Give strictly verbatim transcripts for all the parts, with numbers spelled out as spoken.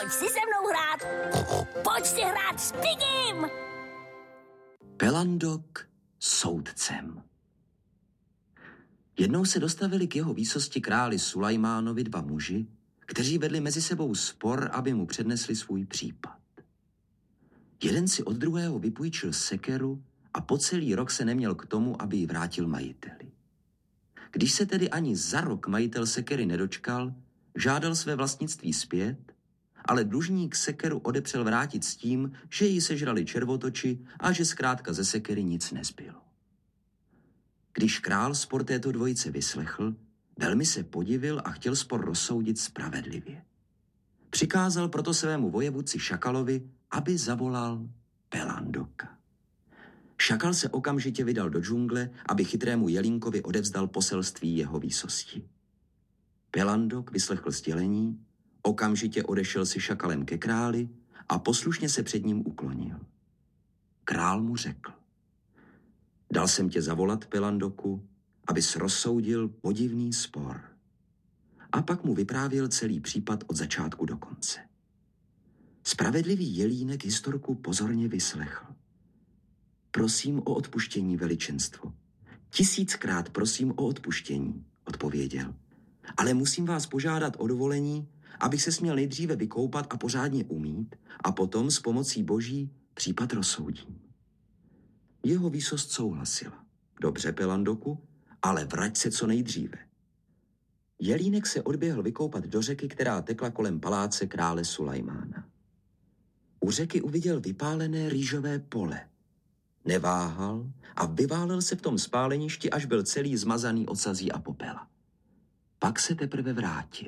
pojď si se mnou hrát. Pojď si hrát s Pigim. Pelandok soudcem. Jednou se dostavili k jeho výsosti králi Sulajmánovi dva muži, kteří vedli mezi sebou spor, aby mu přednesli svůj případ. Jeden si od druhého vypůjčil sekeru a po celý rok se neměl k tomu, aby ji vrátil majiteli. Když se tedy ani za rok majitel sekery nedočkal, žádal své vlastnictví zpět, ale dlužník sekeru odepřel vrátit s tím, že ji sežrali červotoči a že zkrátka ze sekery nic nezbylo. Když král spor této dvojice vyslechl, velmi se podivil a chtěl spor rozsoudit spravedlivě. Přikázal proto svému vojevůdci Šakalovi, aby zavolal Pelandoka. Šakal se okamžitě vydal do džungle, aby chytrému jelínkovi odevzdal poselství jeho výsosti. Pelandok vyslechl sdělení, okamžitě odešel si šakalem ke králi a poslušně se před ním uklonil. Král mu řekl: Dal jsem tě zavolat, Pelandoku, abys rozsoudil podivný spor. A pak mu vyprávěl celý případ od začátku do konce. Spravedlivý jelínek historku pozorně vyslechl. Prosím o odpuštění, veličenstvo. Tisíckrát prosím o odpuštění, odpověděl. Ale musím vás požádat o dovolení, abych se směl nejdříve vykoupat a pořádně umýt a potom s pomocí boží případ rozsoudím. Jeho výsost souhlasila. Dobře, Pelandoku, ale vrať se co nejdříve. Jelínek se odběhl vykoupat do řeky, která tekla kolem paláce krále Sulajmána. U řeky uviděl vypálené rýžové pole. Neváhal a vyválel se v tom spáleništi, až byl celý zmazaný od sazí a popela. Pak se teprve vrátil.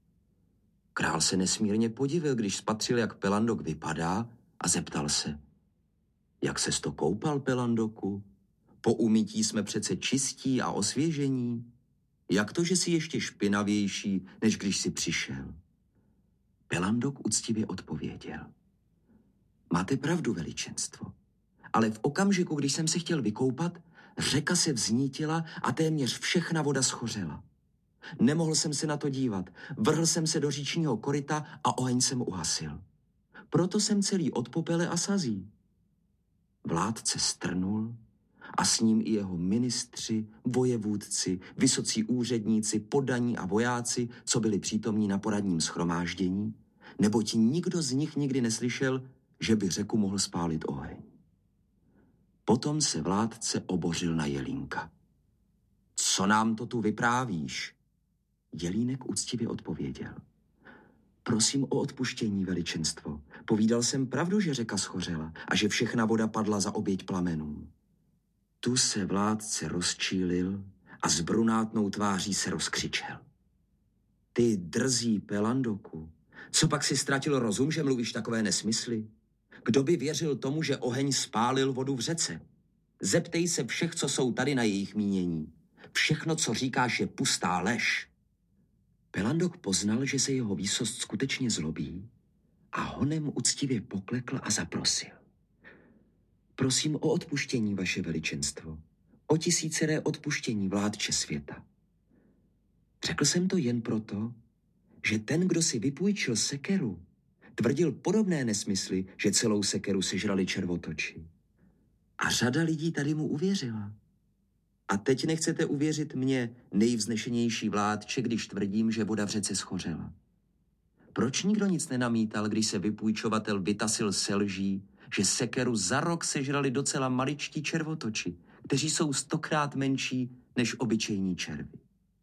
Král se nesmírně podivil, když spatřil, jak Pelandok vypadá, a zeptal se: Jak ses to koupal, Pelandoku? Po umytí jsme přece čistí a osvěžení. Jak to, že jsi ještě špinavější, než když jsi přišel? Pelandok úctivě odpověděl: Máte pravdu, veličenstvo, ale v okamžiku, když jsem se chtěl vykoupat, řeka se vznítila a téměř všechna voda schořela. Nemohl jsem se na to dívat, vrhl jsem se do říčního koryta a oheň jsem uhasil. Proto jsem celý od popele a sazí. Vládce strnul a s ním i jeho ministři, vojevůdci, vysocí úředníci, poddaní a vojáci, co byli přítomní na poradním shromáždění, neboť nikdo z nich nikdy neslyšel, že by řeku mohl spálit oheň. Potom se vládce obořil na jelínka. Co nám to tu vyprávíš? Jelínek úctivě odpověděl: Prosím o odpuštění, veličenstvo. Povídal jsem pravdu, že řeka schořela a že všechna voda padla za oběť plamenům. Tu se vládce rozčílil a s brunátnou tváří se rozkřičel: Ty drzí Pelandoku, co pak si ztratil rozum, že mluvíš takové nesmysly? Kdo by věřil tomu, že oheň spálil vodu v řece? Zeptej se všech, co jsou tady, na jejich mínění. Všechno, co říkáš, je pustá lež. Pelandok poznal, že se jeho výsost skutečně zlobí a honem uctivě poklekl a zaprosil: Prosím o odpuštění, vaše veličenstvo. O tisíceré odpuštění, vládče světa. Řekl jsem to jen proto, že ten, kdo si vypůjčil sekeru, tvrdil podobné nesmysly, že celou sekeru sežrali červotoči. A řada lidí tady mu uvěřila. A teď nechcete uvěřit mně, nejvznešenější vládče, když tvrdím, že voda v řece schořela. Proč nikdo nic nenamítal, když se vypůjčovatel vytasil se lží, že sekeru za rok sežrali docela maličtí červotoči, kteří jsou stokrát menší než obyčejní červy?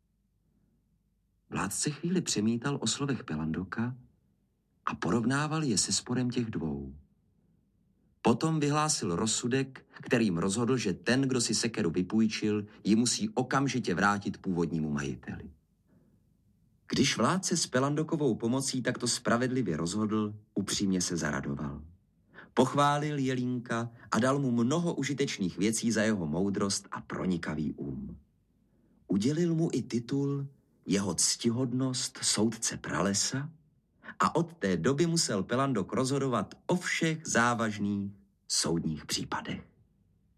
Vládce chvíli přemítal o slovech Pelandoka a porovnával je se sporem těch dvou. Potom vyhlásil rozsudek, kterým rozhodl, že ten, kdo si sekeru vypůjčil, ji musí okamžitě vrátit původnímu majiteli. Když vládce s Pelandokovou pomocí takto spravedlivě rozhodl, upřímně se zaradoval. Pochválil jelínka a dal mu mnoho užitečných věcí za jeho moudrost a pronikavý um. Udělil mu i titul jeho ctihodnost soudce pralesa a od té doby musel Pelandok rozhodovat o všech závažných soudních případech.